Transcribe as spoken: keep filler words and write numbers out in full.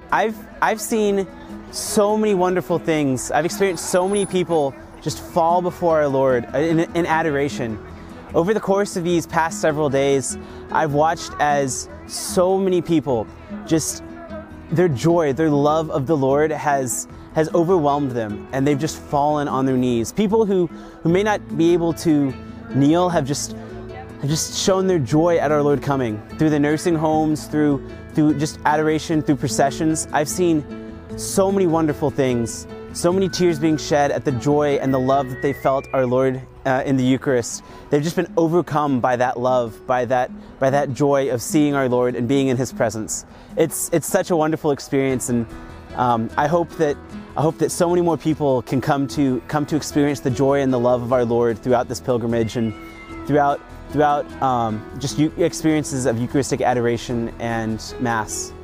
I've, I've seen so many wonderful things. I've experienced so many people just fall before our Lord in, in adoration. Over the course of these past several days, I've watched as so many people just, their joy, their love of the Lord has has overwhelmed them, and they've just fallen on their knees. People who, who may not be able to kneel have just have just shown their joy at our Lord coming. Through the nursing homes, through through just adoration, through processions. I've seen so many wonderful things, so many tears being shed at the joy and the love that they felt our Lord uh, in the Eucharist. They've just been overcome by that love, by that by that joy of seeing our Lord and being in His presence. It's it's such a wonderful experience, and um, I hope that I hope that so many more people can come to come to experience the joy and the love of our Lord throughout this pilgrimage and throughout throughout um, just experiences of Eucharistic adoration and Mass.